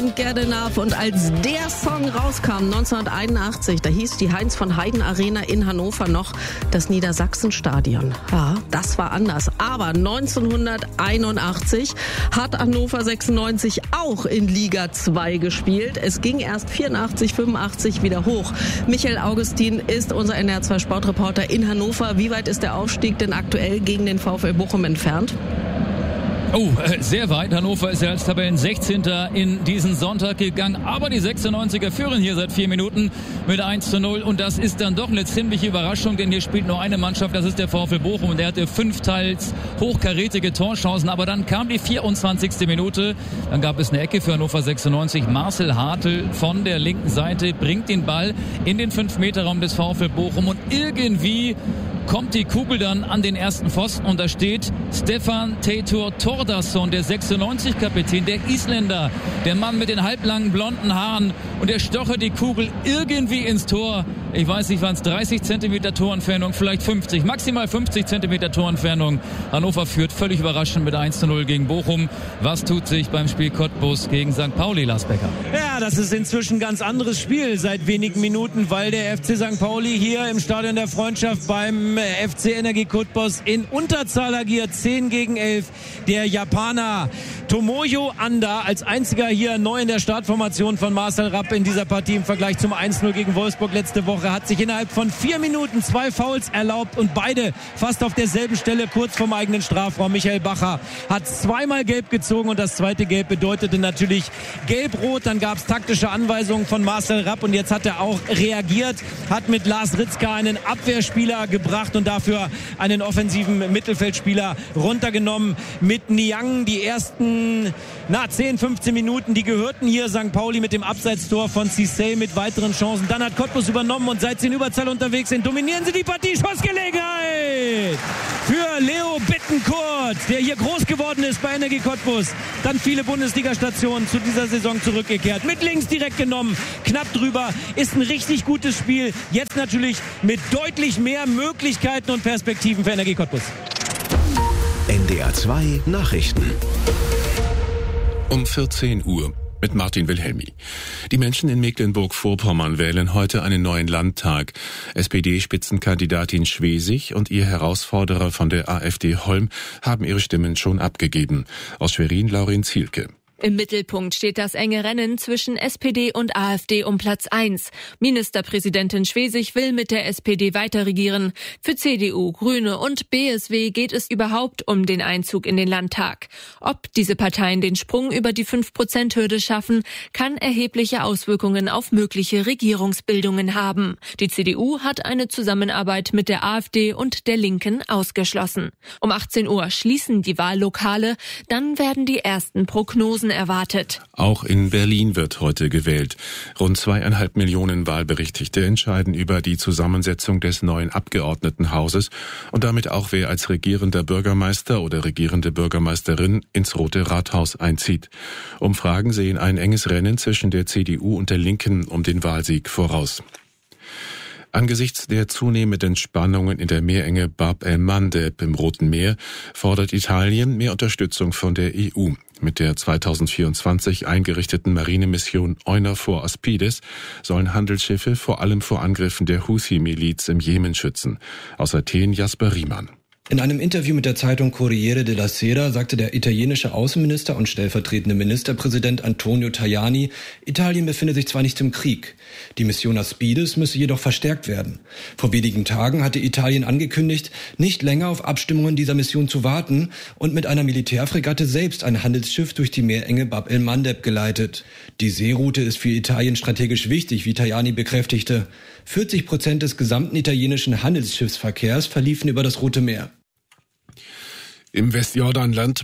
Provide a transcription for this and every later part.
Get Enough. Und als der Song rauskam 1981, da hieß die Heinz von Heiden Arena in Hannover noch das Niedersachsenstadion. Ja, das war anders. Aber 1981 hat Hannover 96 auch in Liga 2 gespielt. Es ging erst 84, 85 wieder hoch. Michael Augustin ist unser NDR2 Sportreporter in Hannover. Wie weit ist der Aufstieg denn aktuell gegen den VfL Bochum entfernt? Oh, sehr weit. Hannover ist ja als Tabellen 16. in diesen Sonntag gegangen. Aber die 96er führen hier seit 4 Minuten mit 1:0. Und das ist dann doch eine ziemliche Überraschung, denn hier spielt nur eine Mannschaft, das ist der VfL Bochum. Und der hatte 5 teils hochkarätige Torchancen. Aber dann kam die 24. Minute. Dann gab es eine Ecke für Hannover 96. Marcel Hartl von der linken Seite bringt den Ball in den 5-Meter-Raum des VfL Bochum. Und irgendwie kommt die Kugel dann an den ersten Pfosten und da steht Stefan Teitur Thórdarson, der 96-Kapitän, der Isländer, der Mann mit den halblangen blonden Haaren, und er stochert die Kugel irgendwie ins Tor. Ich weiß nicht, waren es 30 Zentimeter Torentfernung, vielleicht 50, maximal 50 Zentimeter Torentfernung. Hannover führt völlig überraschend mit 1:0 gegen Bochum. Was tut sich beim Spiel Cottbus gegen St. Pauli, Lars Becker? Ja, das ist inzwischen ein ganz anderes Spiel seit wenigen Minuten, weil der FC St. Pauli hier im Stadion der Freundschaft beim FC Energie Cottbus in Unterzahl agiert. 10-11. Der Japaner Tomoyo Anda als einziger hier neu in der Startformation von Marcel Rapp in dieser Partie im Vergleich zum 1:0 gegen Wolfsburg letzte Woche, hat sich innerhalb von 4 Minuten 2 Fouls erlaubt und beide fast auf derselben Stelle kurz vom eigenen Strafraum. Michael Bacher hat 2-mal gelb gezogen und das zweite Gelb bedeutete natürlich gelb-rot. Dann gab es taktische Anweisungen von Marcel Rapp und jetzt hat er auch reagiert, hat mit Lars Ritzka einen Abwehrspieler gebracht und dafür einen offensiven Mittelfeldspieler runtergenommen. Mit Niang die ersten 10, 15 Minuten, die gehörten hier St. Pauli mit dem Abseitstor von Cissé mit weiteren Chancen. Dann hat Cottbus übernommen und seit sie in Überzahl unterwegs sind, dominieren sie die Partie. Schussgelegenheit für Leo Bittencourt, der hier groß geworden ist bei Energie Cottbus. Dann viele Bundesliga-Stationen zu dieser Saison zurückgekehrt. Mit links direkt genommen, knapp drüber. Ist ein richtig gutes Spiel. Jetzt natürlich mit deutlich mehr Möglichkeiten und Perspektiven für Energie Cottbus. NDR 2 Nachrichten. Um 14 Uhr mit Martin Wilhelmi. Die Menschen in Mecklenburg-Vorpommern wählen heute einen neuen Landtag. SPD-Spitzenkandidatin Schwesig und ihr Herausforderer von der AfD Holm haben ihre Stimmen schon abgegeben. Aus Schwerin Laurin Zielke. Im Mittelpunkt steht das enge Rennen zwischen SPD und AfD um Platz 1. Ministerpräsidentin Schwesig will mit der SPD weiterregieren. Für CDU, Grüne und BSW geht es überhaupt um den Einzug in den Landtag. Ob diese Parteien den Sprung über die 5%-Hürde schaffen, kann erhebliche Auswirkungen auf mögliche Regierungsbildungen haben. Die CDU hat eine Zusammenarbeit mit der AfD und der Linken ausgeschlossen. Um 18 Uhr schließen die Wahllokale, dann werden die ersten Prognosen erwartet. Auch in Berlin wird heute gewählt. Rund 2,5 Millionen Wahlberechtigte entscheiden über die Zusammensetzung des neuen Abgeordnetenhauses und damit auch, wer als regierender Bürgermeister oder regierende Bürgermeisterin ins Rote Rathaus einzieht. Umfragen sehen ein enges Rennen zwischen der CDU und der Linken um den Wahlsieg voraus. Angesichts der zunehmenden Spannungen in der Meerenge Bab el-Mandeb im Roten Meer fordert Italien mehr Unterstützung von der EU. Mit der 2024 eingerichteten Marinemission EUNAVFOR Aspides sollen Handelsschiffe vor allem vor Angriffen der Houthi-Miliz im Jemen schützen. Aus Athen Jasper Riemann. In einem Interview mit der Zeitung Corriere della Sera sagte der italienische Außenminister und stellvertretende Ministerpräsident Antonio Tajani, Italien befinde sich zwar nicht im Krieg, die Mission Aspides müsse jedoch verstärkt werden. Vor wenigen Tagen hatte Italien angekündigt, nicht länger auf Abstimmungen dieser Mission zu warten und mit einer Militärfregatte selbst ein Handelsschiff durch die Meerenge Bab el-Mandeb geleitet. Die Seeroute ist für Italien strategisch wichtig, wie Tajani bekräftigte. 40% des gesamten italienischen Handelsschiffsverkehrs verliefen über das Rote Meer. Im Westjordanland,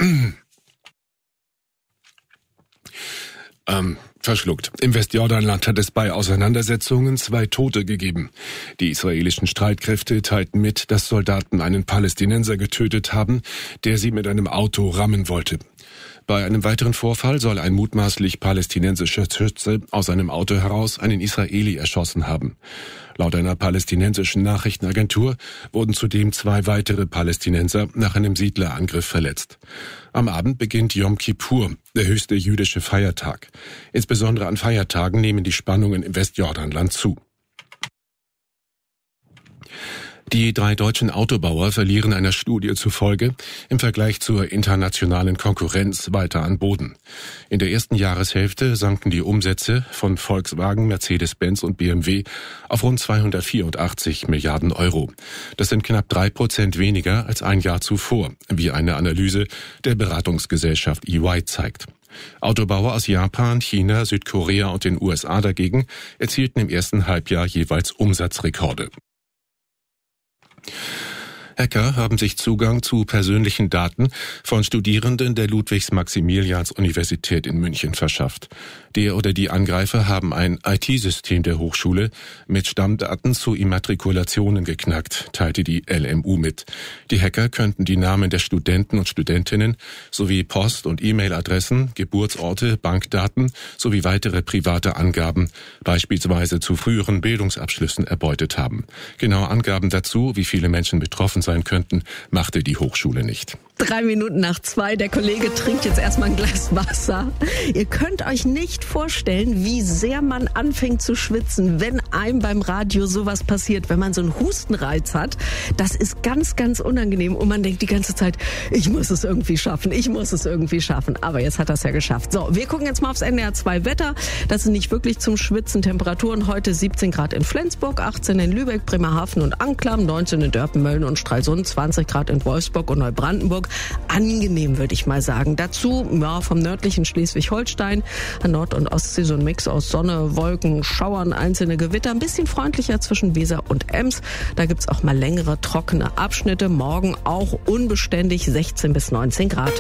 Im Westjordanland hat es bei Auseinandersetzungen 2 Tote gegeben. Die israelischen Streitkräfte teilten mit, dass Soldaten einen Palästinenser getötet haben, der sie mit einem Auto rammen wollte. Bei einem weiteren Vorfall soll ein mutmaßlich palästinensischer Schütze aus einem Auto heraus einen Israeli erschossen haben. Laut einer palästinensischen Nachrichtenagentur wurden zudem 2 weitere Palästinenser nach einem Siedlerangriff verletzt. Am Abend beginnt Yom Kippur, der höchste jüdische Feiertag. Insbesondere an Feiertagen nehmen die Spannungen im Westjordanland zu. Die 3 deutschen Autobauer verlieren einer Studie zufolge im Vergleich zur internationalen Konkurrenz weiter an Boden. In der ersten Jahreshälfte sanken die Umsätze von Volkswagen, Mercedes-Benz und BMW auf rund 284 Milliarden Euro. Das sind knapp 3% weniger als ein Jahr zuvor, wie eine Analyse der Beratungsgesellschaft EY zeigt. Autobauer aus Japan, China, Südkorea und den USA dagegen erzielten im ersten Halbjahr jeweils Umsatzrekorde. Hacker haben sich Zugang zu persönlichen Daten von Studierenden der Ludwigs-Maximilians-Universität in München verschafft. Der oder die Angreifer haben ein IT-System der Hochschule mit Stammdaten zu Immatrikulationen geknackt, teilte die LMU mit. Die Hacker könnten die Namen der Studenten und Studentinnen sowie Post- und E-Mail-Adressen, Geburtsorte, Bankdaten sowie weitere private Angaben, beispielsweise zu früheren Bildungsabschlüssen, erbeutet haben. Genaue Angaben dazu, wie viele Menschen betroffen sein könnten, machte die Hochschule nicht. 2:03. Der Kollege trinkt jetzt erstmal ein Glas Wasser. Ihr könnt euch nicht vorstellen, wie sehr man anfängt zu schwitzen, wenn einem beim Radio sowas passiert, wenn man so einen Hustenreiz hat. Das ist ganz, ganz unangenehm und man denkt die ganze Zeit, ich muss es irgendwie schaffen. Aber jetzt hat er es ja geschafft. So, wir gucken jetzt mal aufs NDR 2 Wetter. Das ist nicht wirklich zum Schwitzen. Temperaturen heute 17 Grad in Flensburg, 18 in Lübeck, Bremerhaven und Anklam, 19 in Dörpen, Mölln und Stralsund, 20 Grad in Wolfsburg und Neubrandenburg. Angenehm, würde ich mal sagen. Dazu vom nördlichen Schleswig-Holstein, an Nord- und Ostsee so ein Mix aus Sonne, Wolken, Schauern, einzelne Gewitter. Ein bisschen freundlicher zwischen Weser und Ems. Da gibt's auch mal längere, trockene Abschnitte. Morgen auch unbeständig 16 bis 19 Grad.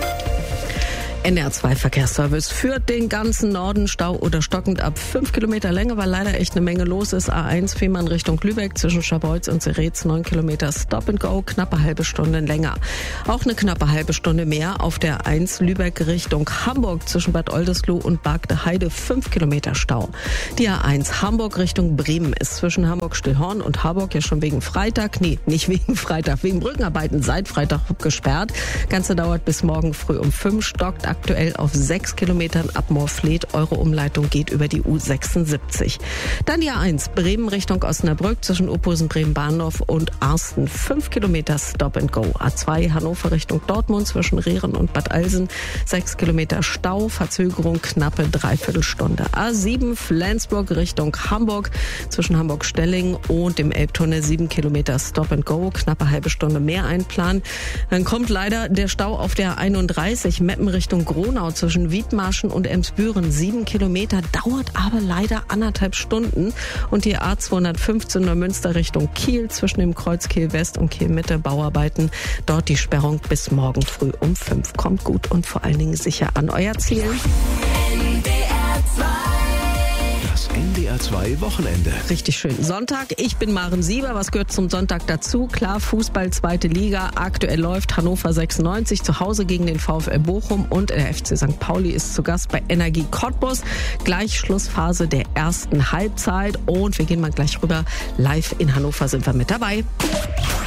NDR 2 Verkehrsservice führt den ganzen Norden Stau oder stockend ab 5 Kilometer Länge, weil leider echt eine Menge los ist. A1 Fehmarn Richtung Lübeck zwischen Scharbeutz und Seretz 9 Kilometer Stop and Go, knappe halbe Stunde länger. Auch eine knappe halbe Stunde mehr auf der 1 Lübeck Richtung Hamburg zwischen Bad Oldesloe und Bargteheide 5 Kilometer Stau. Die A1 Hamburg Richtung Bremen ist zwischen Hamburg-Stillhorn und Harburg ja schon wegen Freitag, wegen Brückenarbeiten seit Freitag gesperrt. Ganze dauert bis morgen früh um 5, stockt aktuell auf 6 Kilometern ab Moorfleet. Eure Umleitung geht über die U76. Dann die A1 Bremen Richtung Osnabrück zwischen Opposen, Bremen-Bahnhof und Arsten 5 Kilometer Stop and Go. A2 Hannover Richtung Dortmund zwischen Rehren und Bad Alsen 6 Kilometer Stau, Verzögerung knappe Dreiviertelstunde. A7 Flensburg Richtung Hamburg zwischen Hamburg-Stelling und dem Elbtunnel 7 Kilometer Stop and Go, knappe halbe Stunde mehr einplanen. Dann kommt leider der Stau auf der 31 Meppen Richtung Gronau zwischen Wiedmarschen und Emsbüren 7 Kilometer, dauert aber leider 1,5 Stunden. Und die A215 Neumünster Richtung Kiel zwischen dem Kreuz Kiel West und Kiel Mitte Bauarbeiten. Dort die Sperrung bis morgen früh um 5. Kommt gut und vor allen Dingen sicher an euer Ziel. Das NDR 2 Wochenende. Richtig schön. Sonntag, ich bin Maren Sieber. Was gehört zum Sonntag dazu? Klar, Fußball, 2. Liga. Aktuell läuft Hannover 96 zu Hause gegen den VfL Bochum und der FC St. Pauli ist zu Gast bei Energie Cottbus. Gleich Schlussphase der ersten Halbzeit und wir gehen mal gleich rüber. Live in Hannover sind wir mit dabei.